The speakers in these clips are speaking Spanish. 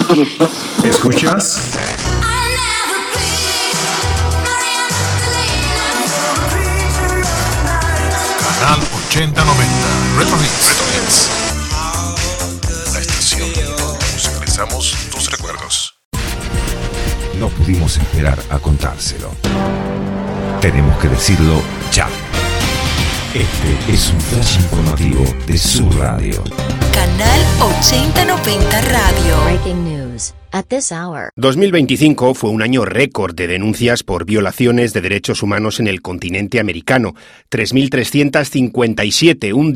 ¿Escuchas? Canal 8090 Retro Hits. La estación donde musicalizamos tus recuerdos. No pudimos esperar a contárselo. Tenemos que decirlo ya. Este es un flash informativo de su radio. Canal 8090 Radio. Breaking news. At this hour. 2025 fue un año récord de denuncias por violaciones de derechos humanos en el continente americano. 3.357, un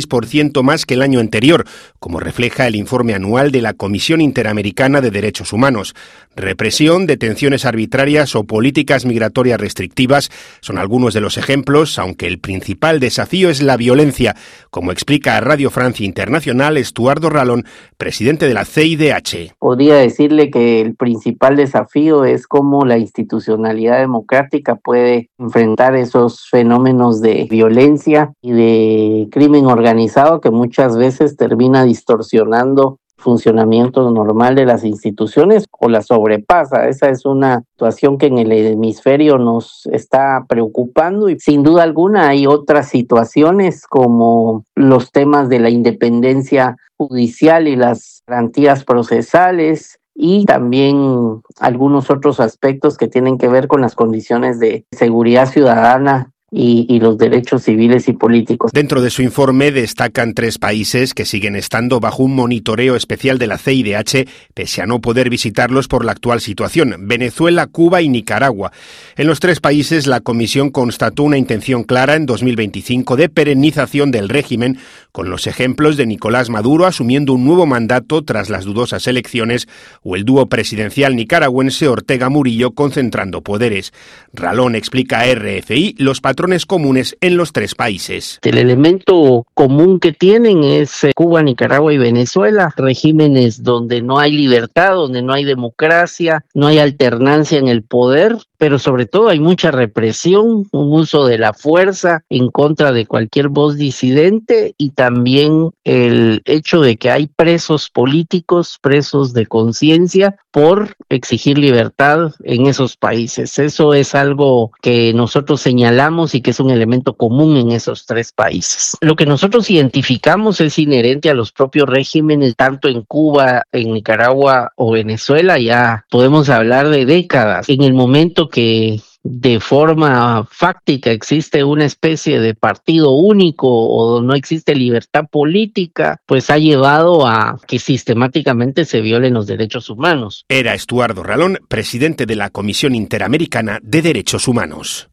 16% más que el año anterior, como refleja el informe anual de la Comisión Interamericana de Derechos Humanos. Represión, detenciones arbitrarias o políticas migratorias restrictivas son algunos de los ejemplos, aunque el principal desafío es la violencia, como explica a Radio Francia Internacional Estuardo Ralón, presidente de la CIDH. Podría decirle que el principal desafío es cómo la institucionalidad democrática puede enfrentar esos fenómenos de violencia y de crimen organizado que muchas veces termina distorsionando el funcionamiento normal de las instituciones o la sobrepasa. Esa es una situación que en el hemisferio nos está preocupando y sin duda alguna hay otras situaciones como los temas de la independencia judicial y las garantías procesales, y también algunos otros aspectos que tienen que ver con las condiciones de seguridad ciudadana y los derechos civiles y políticos. Dentro de su informe destacan 3 países que siguen estando bajo un monitoreo especial de la CIDH, pese a no poder visitarlos por la actual situación: Venezuela, Cuba y Nicaragua. En los 3 países, la Comisión constató una intención clara en 2025 de perennización del régimen, con los ejemplos de Nicolás Maduro asumiendo un nuevo mandato tras las dudosas elecciones o el dúo presidencial nicaragüense Ortega Murillo concentrando poderes. Ralón explica a RFI los patrones comunes en los 3 países. El elemento común que tienen es Cuba, Nicaragua y Venezuela, regímenes donde no hay libertad, donde no hay democracia, no hay alternancia en el poder, pero sobre todo hay mucha represión, un uso de la fuerza en contra de cualquier voz disidente y también el hecho de que hay presos políticos, presos de conciencia por exigir libertad en esos países. Eso es algo que nosotros señalamos y que es un elemento común en esos 3 países. Lo que nosotros identificamos es inherente a los propios regímenes, tanto en Cuba, en Nicaragua o Venezuela. Ya podemos hablar de décadas. En el momento que de forma fáctica existe una especie de partido único o no existe libertad política, pues ha llevado a que sistemáticamente se violen los derechos humanos. Era Estuardo Ralón, presidente de la Comisión Interamericana de Derechos Humanos.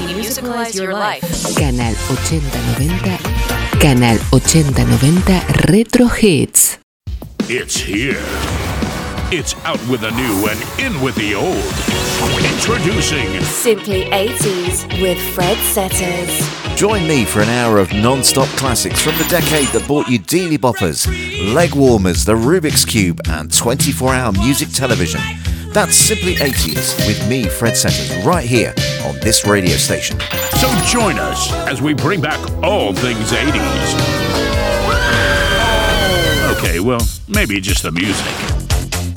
Canal 8090. Canal 8090 Retro Hits. It's here. It's out with the new and in with the old. Introducing Simply 80s with Fred Setters. Join me for an hour of non-stop classics from the decade that brought you Dealey Boppers, Leg Warmers, the Rubik's Cube and 24-hour music television. That's Simply 80s with me, Fred Setters, right here on this radio station. So join us as we bring back all things 80s. Okay, well, maybe just the music.